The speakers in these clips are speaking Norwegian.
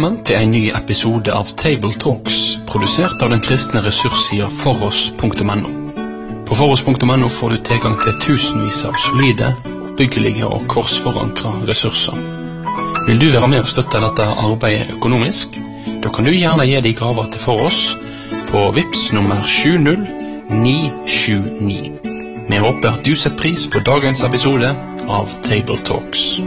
Velkommen til en ny episode av Table Talks, produsert av den kristne ressurssida foross.no. På foross.no får du tilgang til tusenvis av solide, oppbyggelige og korsforankra ressurser. Vil du være med og støtte dette arbeidet økonomisk? Da kan du gjerne gi deg gaver til Foross på Vips nummer 70979. Vi håper at du setter pris på dagens episode av Table Talks.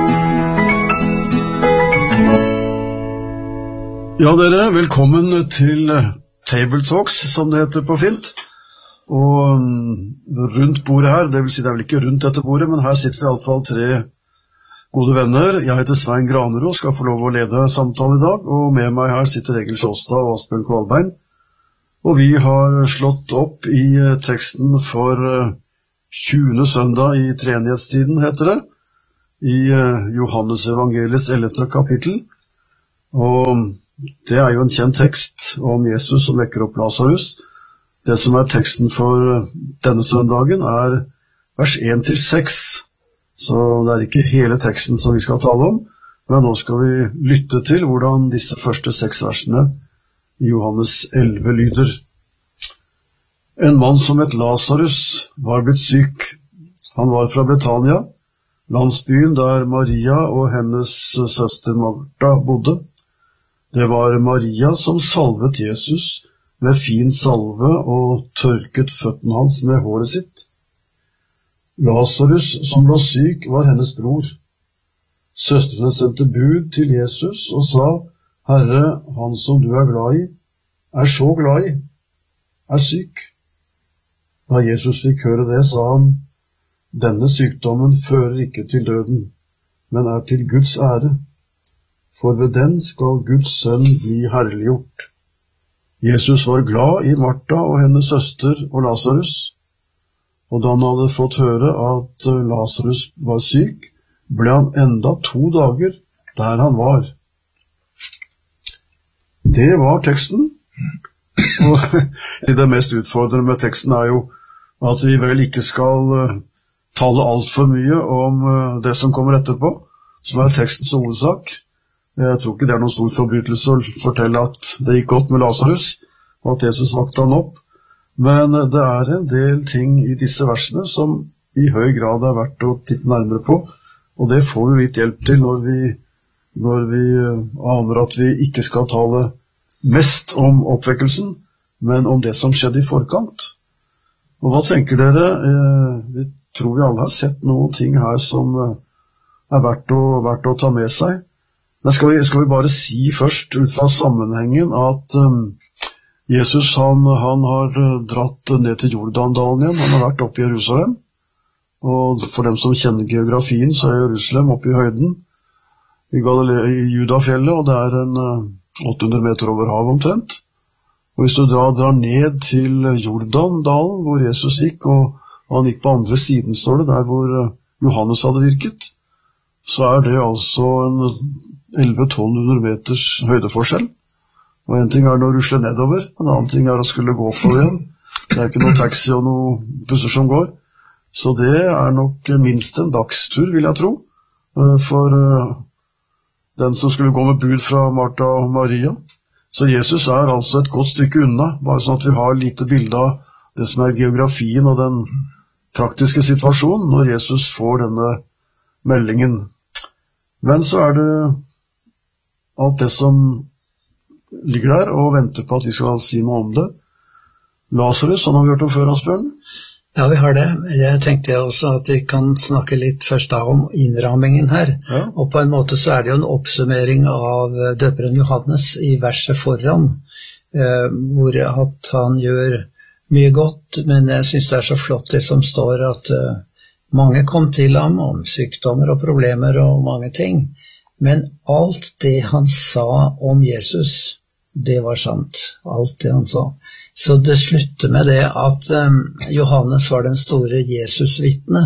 Ja, dere, velkommen til Table Talks, som det heter på fint. Og rundt bordet her, det vil si det vel ikke rundt dette bordet, men her sitter vi i alle fall 3 gode venner. Jeg heter Svein Granerud og skal få lov å lede samtalen i dag, og med meg her sitter Egil Sjåstad og Asbjørn Kvalbein. Og vi har slått opp i teksten for 20. søndag i treenighetstiden, heter det, i Johannes evangeliets 11. kapittel. Og det er jo en kjent tekst om Jesus som vekker opp Lazarus. Det som er teksten for denne søndagen er vers 1-6, så det er ikke hele teksten som vi skal tale om, men nå skal vi lytte til hvordan disse første 6 versene i Johannes 11 lyder. En mann som het Lazarus var blitt syk. Han var fra Betania, landsbyen der Maria og hennes søster Martha bodde. Det var Maria som salvet Jesus med fin salve og tørket føttene hans med håret sitt. Lazarus som lå syk var hennes bror. Søstrene sendte bud til Jesus og sa, «Herre, han som du er glad i, er så glad i, er syk.» Da Jesus fikk høre det, sa han, «Denne sykdommen fører ikke til døden, men er til Guds ære. For ved den skal Guds sønn bli herliggjort.» Jesus var glad i Martha og hennes søster og Lazarus, og da han hadde fått høre at Lazarus var syk, ble han enda 2 dager der han var. Det var teksten, og det mest utfordrende med teksten er jo at vi vel ikke skal tale alt for mye om det som kommer etterpå, som er tekstens hovedsak. Jeg tror ikke det er noen stor forbrytelse å fortelle at det gikk godt med Lazarus, og at Jesus vakte han opp. Men det er en del ting i disse versene som i høy grad er verdt å titte nærmere på, og det får vi litt hjelp til når vi aner at vi ikke skal tale mest om oppvekkelsen, men om det som skjedde i forkant. Og hva tenker dere? Vi tror vi alle har sett noen ting her som er verdt å ta med seg. Men skal vi bare si først ut fra sammenhengen at Jesus han har dratt ned til Jordandalen igjen. Han har vært oppe i Jerusalem, og for dem som kjenner geografien så er Jerusalem oppe i høyden i Judafjellet, og det er en 800 meter over havet omtrent. Og hvis du drar ned til Jordandalen hvor Jesus gikk, og han gikk på andre siden, står det, der hvor Johannes hadde virket, så er det altså en 1100-1200 meters høydeforskjell. Og en ting er når du rusler nedover, en annen ting er å skulle gå på igjen. Det er ikke noen taxi og noen busser som går. Så det er nok minst en dagstur, vil jeg tro, for den som skulle gå med bud fra Martha og Maria. Så Jesus er altså et godt stykke unna, bare sånn at vi har lite bilde av det som er geografien og den praktiske situasjonen når Jesus får denne meldingen. Men så er det alt det som ligger der og venter på at vi skal si noe om det. Lazarus, han har vi hørt om før, Asbjørn? Ja, vi har det. Jeg tenkte også at vi kan snakke litt først da om innrammingen her. Ja. Og på en måte så er det jo en oppsummering av døperen Johannes i verset foran, hvor at han gjør mye godt, men jeg synes det er så flott det som står at mange kom til ham om sykdommer og problemer og mange ting. Men alt det han sa om Jesus, det var sant. Alt det han sa. Så det slutter med det at Johannes var den store Jesus-vitne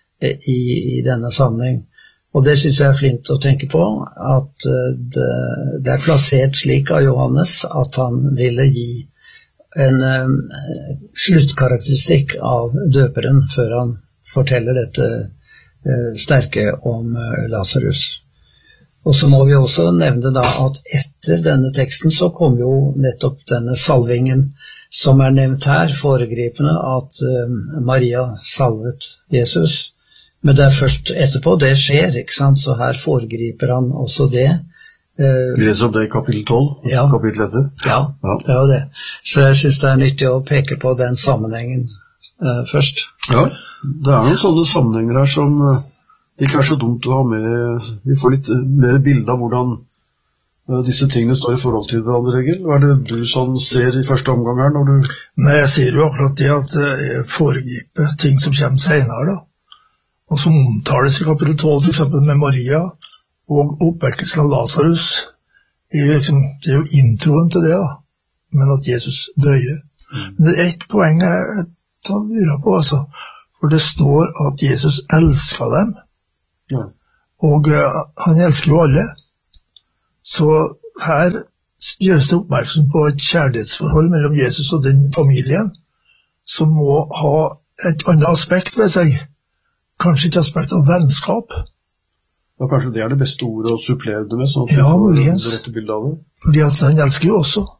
i denne sammenheng. Og det synes jeg er flint å tenke på, at det er plassert slik av Johannes at han ville gi en sluttkarakteristikk av døperen før han forteller dette sterke om Lazarus. Og så må vi også nevne da at etter denne teksten så kom jo nettopp denne salvingen som nevnt her, foregripende at Maria salvet Jesus. Men det først etterpå det skjer, ikke sant? Så her foregriper han også det. Vi leser om det i kapittel 12, ja. Kapittel etter. Ja, det er jo det. Så jeg synes det nyttig å peke på den sammenhengen først. Ja, det noen sånne sammenhenger her som ikke så dumt å ha med. Vi får litt mer bilde av hvordan disse tingene står i forhold til hverandre, Egil. Hva det du som ser i første omgang her? Når du... Nei, jeg sier jo akkurat det at jeg foregriper ting som kommer senere da. Og som omtales i kapittel 12, for eksempel med Maria og oppvekkelsen av Lazarus. Det er jo introen til det da, men at Jesus drøyer. Men det et poeng jeg lurer på, altså. For det står at Jesus elsker dem. Ja. Og han elsker jo alle. Så her gjøres det oppmerksom på et kjærlighetsforhold mellom Jesus og den familien, som må ha et annet aspekt ved seg. Kanskje et aspekt av vennskap. Ja, kanskje det det beste ordet å supplere det med, sånn at ja, du får det rette bildet av det. Fordi at han elsker jo også.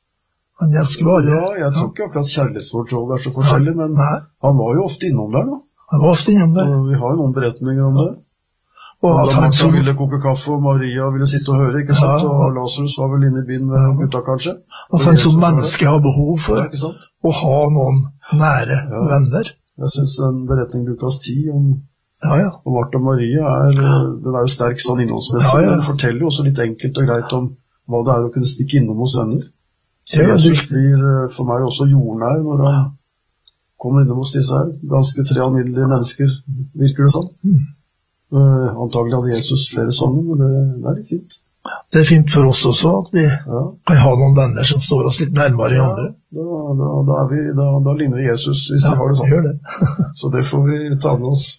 Han elsker jo alle. Ja, jeg tror ikke akkurat kjærlighetsforhold så forskjellig, men han var jo ofte innom der da. Han var ofte innom der. Og vi har jo noen beretninger om det. Og at han ville koke kaffe, og Maria ville sitte og høre, ikke sant? Og Lazarus var vel inne i byen med gutta, kanskje. At han som menneske har behov for å ha noen nære venner. Jeg synes den beretningen Lukas 10 om Martha og Maria den jo sterk sånn innholdsmessig, men den forteller jo også litt enkelt og greit om hva det å kunne stikke innom hos venner. Så Jesus blir for meg også jordnær når han kommer innom hos disse her. Ganske 3 alminnelige mennesker, virker det sånn. Antagelig hadde Jesus flere sånne, men det litt fint. Det fint for oss også at vi kan ha noen venner som står oss litt nærmere i andre. Da ligner Jesus hvis vi har det sånn. Gjør det. Så det får vi ta med oss.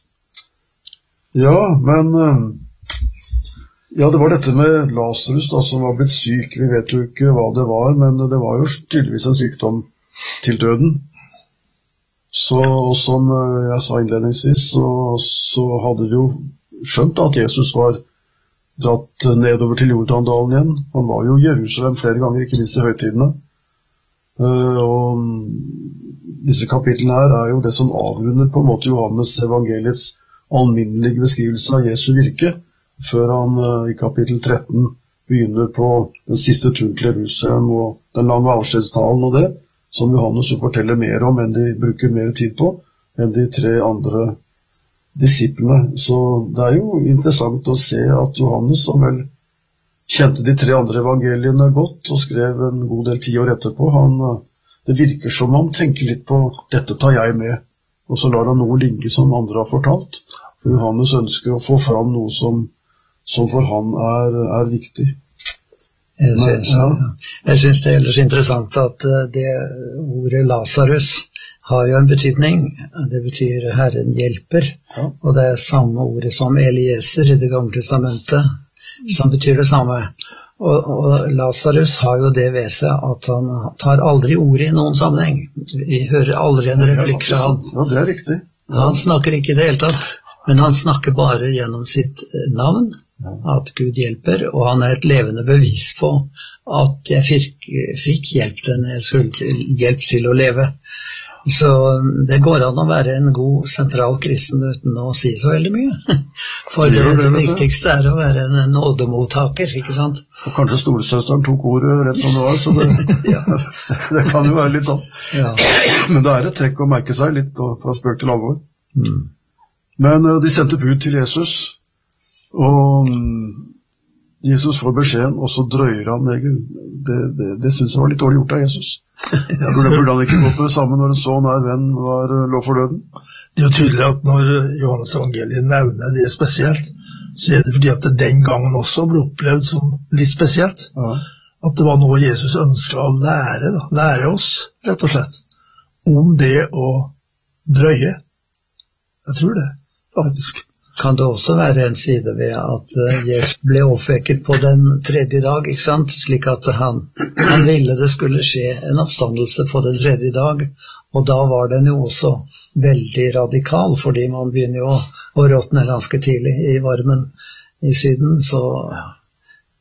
Ja, men det var dette med Lazarus da, som var blitt syk. Vi vet jo ikke hva det var, men det var jo tydeligvis en sykdom til døden. Så som jeg sa innledningsvis, så hadde de jo skjønt at Jesus var dratt nedover til Jordandalen igjen. Han var jo i Jerusalem flere ganger, ikke minst i høytidene. Og disse kapitlene her jo det som avrunder på en måte Johannes evangeliets alminnelige beskrivelse av Jesu virke, før han i kapittel 13 begynner på den siste turen til Jerusalem og den lange avskjedstalen og det, som Johannes forteller mer om enn de bruker mer tid på, enn de 3 andre disiplene. Så det jo interessant å se at Johannes, som vel kjente de 3 andre evangeliene godt og skrev en god del 10 år etterpå, det virker som han tenker litt på dette tar jeg med, og så lar han noe ligge som andre har fortalt. For Johannes ønsker å få fram noe som for han viktig. Jeg synes det ellers interessant at det ordet Lazarus har jo en betydning. Det betyr Herren hjelper, og det samme ordet som Eliezer i det gamle testamentet, som betyr det samme. Og Lazarus har jo det ved seg at han tar aldri ordet i noen sammenheng. Vi hører aldri en replikk fra han. Ja, det riktig. Han snakker ikke i det hele tatt, men han snakker bare gjennom sitt navn, at Gud hjelper, og han et levende bevis på at jeg fikk hjelp til å leve. Så det går an å være en god sentral kristen uten å si så veldig mye. For det viktigste å være en nådemottaker, ikke sant? Og kanskje storesøsteren tok ordet rett som det var, så det kan jo være litt sånn. Ja. Men det et trekk å merke seg litt fra spøk til alvor. Men de sendte bud til Jesus, og Jesus får beskjeden, og så drøyer han, Egil. Det synes jeg var litt dårlig gjort av Jesus. Burde han ikke gå på det samme når en så nær venn lå for døden? Det jo tydelig at når Johannes evangeliet nevner det spesielt, så det fordi at det den gangen også ble opplevd som litt spesielt. At det var noe Jesus ønsket å lære oss, rett og slett, om det å drøye. Jeg tror det, faktisk. Kan det også være en side ved at Jesus ble oppvekket på den 3. dag, ikke sant? Slik at han ville det skulle skje en oppstandelse på den 3. dag, og da var den jo også veldig radikal, fordi man begynner jo å råtne ganske tidlig i varmen i Syden, så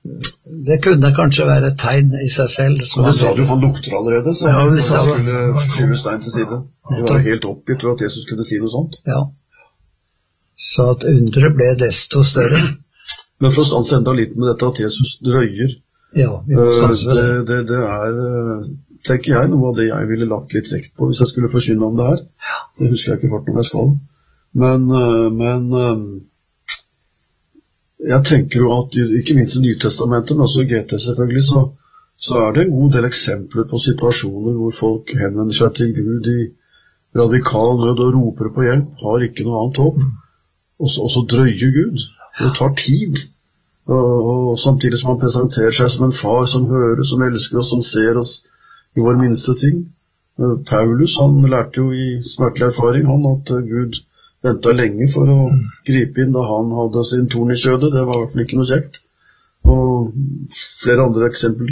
Det kunne kanskje være et tegn I seg selv. Og det sa du, han lukter allerede, så Ja, det sa han han. skulle skyve stein til side. Det var helt oppgitt for at Jesus kunne si noe sånt. Ja. Så at undret ble desto større. Men for å stanse enda litt med dette at Jesus drøyer, Ja, vi må stanse ved det. det tenker jeg, noe av det jeg ville lagt litt vekt på hvis jeg skulle forkynne om det her. Det husker jeg ikke fort når jeg skal. Men jeg tenker jo at ikke minst I Nytestamentet, men også I GT selvfølgelig, så det en god del eksempler på situasjoner hvor folk henvender seg til Gud I radikal nød og roper på hjelp, har ikke noe annet håp, og så drøyer Gud. Det tar tid, og samtidig som han presenterer seg som en far som hører, som elsker oss, som ser oss I vår minste ting. Paulus, han lærte jo I smertelig erfaring, at Gud ventet lenge for å gripe inn da han hadde sin torn I kjødet. Det var I hvert fall ikke noe kjekt. Og flere andre eksempler